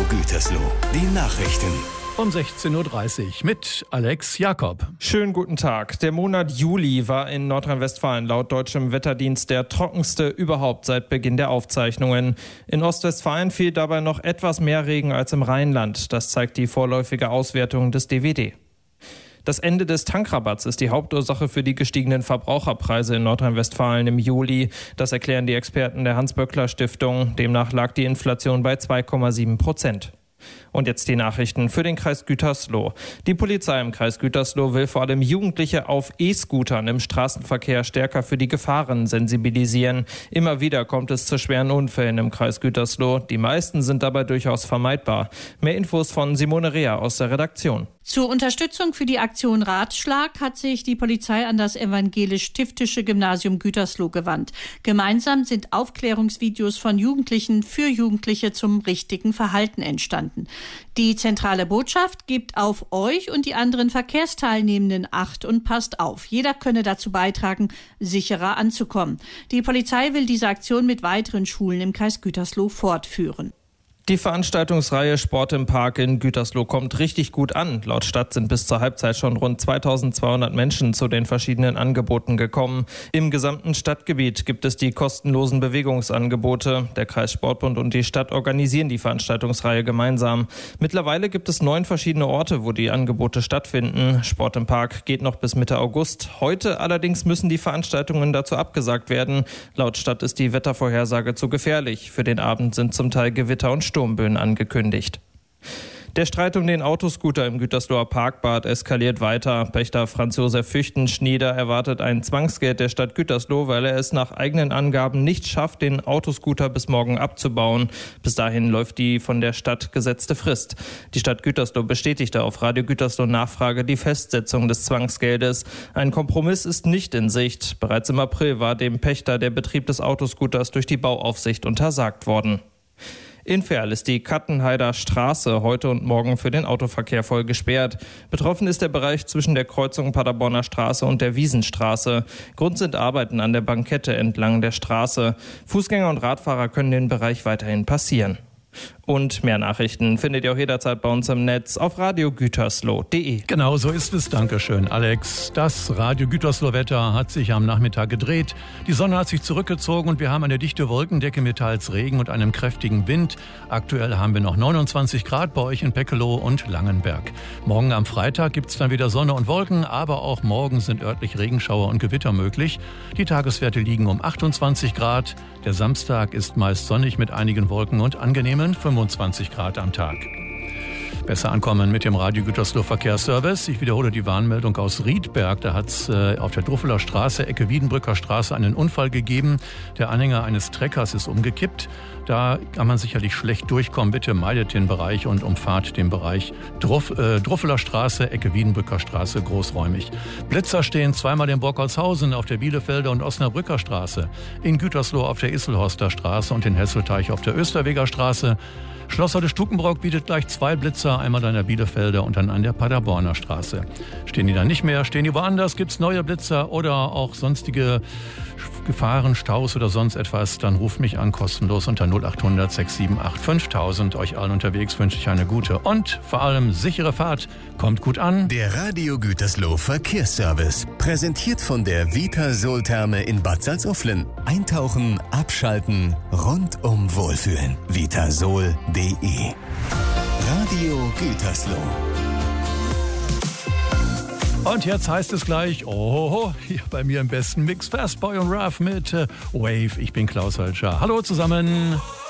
Gütersloh, die Nachrichten. Um 16.30 Uhr mit Alex Jakob. Schönen guten Tag. Der Monat Juli war in Nordrhein-Westfalen laut deutschem Wetterdienst der trockenste überhaupt seit Beginn der Aufzeichnungen. In Ostwestfalen fiel dabei noch etwas mehr Regen als im Rheinland. Das zeigt die vorläufige Auswertung des DWD. Das Ende des Tankrabatts ist die Hauptursache für die gestiegenen Verbraucherpreise in Nordrhein-Westfalen im Juli. Das erklären die Experten der Hans-Böckler-Stiftung. Demnach lag die Inflation bei 2,7%. Und jetzt die Nachrichten für den Kreis Gütersloh. Die Polizei im Kreis Gütersloh will vor allem Jugendliche auf E-Scootern im Straßenverkehr stärker für die Gefahren sensibilisieren. Immer wieder kommt es zu schweren Unfällen im Kreis Gütersloh. Die meisten sind dabei durchaus vermeidbar. Mehr Infos von Simone Rea aus der Redaktion. Zur Unterstützung für die Aktion Ratschlag hat sich die Polizei an das evangelisch-stiftische Gymnasium Gütersloh gewandt. Gemeinsam sind Aufklärungsvideos von Jugendlichen für Jugendliche zum richtigen Verhalten entstanden. Die zentrale Botschaft: Gebt auf euch und die anderen Verkehrsteilnehmenden Acht und passt auf. Jeder könne dazu beitragen, sicherer anzukommen. Die Polizei will diese Aktion mit weiteren Schulen im Kreis Gütersloh fortführen. Die Veranstaltungsreihe Sport im Park in Gütersloh kommt richtig gut an. Laut Stadt sind bis zur Halbzeit schon rund 2200 Menschen zu den verschiedenen Angeboten gekommen. Im gesamten Stadtgebiet gibt es die kostenlosen Bewegungsangebote. Der Kreis Sportbund und die Stadt organisieren die Veranstaltungsreihe gemeinsam. Mittlerweile gibt es 9 verschiedene Orte, wo die Angebote stattfinden. Sport im Park geht noch bis Mitte August. Heute allerdings müssen die Veranstaltungen dazu abgesagt werden. Laut Stadt ist die Wettervorhersage zu gefährlich. Für den Abend sind zum Teil Gewitter und Sturmböen angekündigt. Der Streit um den Autoscooter im Gütersloher Parkbad eskaliert weiter. Pächter Franz-Josef Füchtenschnieder erwartet ein Zwangsgeld der Stadt Gütersloh, weil er es nach eigenen Angaben nicht schafft, den Autoscooter bis morgen abzubauen. Bis dahin läuft die von der Stadt gesetzte Frist. Die Stadt Gütersloh bestätigte auf Radio Gütersloh Nachfrage die Festsetzung des Zwangsgeldes. Ein Kompromiss ist nicht in Sicht. Bereits im April war dem Pächter der Betrieb des Autoscooters durch die Bauaufsicht untersagt worden. In Verl ist die Kattenheider Straße heute und morgen für den Autoverkehr voll gesperrt. Betroffen ist der Bereich zwischen der Kreuzung Paderborner Straße und der Wiesenstraße. Grund sind Arbeiten an der Bankette entlang der Straße. Fußgänger und Radfahrer können den Bereich weiterhin passieren. Und mehr Nachrichten findet ihr auch jederzeit bei uns im Netz auf radiogütersloh.de. Genau so ist es. Dankeschön, Alex. Das Radio Gütersloh-Wetter hat sich am Nachmittag gedreht. Die Sonne hat sich zurückgezogen und wir haben eine dichte Wolkendecke mit teils Regen und einem kräftigen Wind. Aktuell haben wir noch 29 Grad bei euch in Peckeloh und Langenberg. Morgen am Freitag gibt es dann wieder Sonne und Wolken, aber auch morgen sind örtlich Regenschauer und Gewitter möglich. Die Tageswerte liegen um 28 Grad. Der Samstag ist meist sonnig mit einigen Wolken und angenehmen 25 Grad am Tag. Besser ankommen mit dem Radio Gütersloh Verkehrsservice. Ich wiederhole die Warnmeldung aus Riedberg. Da hat es auf der Druffeler Straße, Ecke Wiedenbrücker Straße, einen Unfall gegeben. Der Anhänger eines Treckers ist umgekippt. Da kann man sicherlich schlecht durchkommen. Bitte meidet den Bereich und umfahrt den Bereich Druffeler Straße, Ecke Wiedenbrücker Straße, großräumig. Blitzer stehen zweimal in Borkholzhausen auf der Bielefelder und Osnabrücker Straße, in Gütersloh auf der Isselhorster Straße und in Hesselteich auf der Österweger Straße. Schlosser Stukenbrock bietet gleich 2 Blitzer, einmal an der Bielefelder und dann an der Paderborner Straße. Stehen die dann nicht mehr, stehen die woanders, gibt's neue Blitzer oder auch sonstige Gefahren, Staus oder sonst etwas, dann ruft mich an, kostenlos unter 0800 678 5000. Euch allen unterwegs wünsche ich eine gute und vor allem sichere Fahrt. Kommt gut an. Der Radio Gütersloh Verkehrsservice. Präsentiert von der Vitasol-Therme in Bad Salzuflen. Eintauchen, abschalten, rundum wohlfühlen. Vitasol.de. Radio Gütersloh. Und jetzt heißt es gleich, hier bei mir im besten Mix, Fastboy und Ruff mit Wave. Ich bin Klaus Hölscher. Hallo zusammen.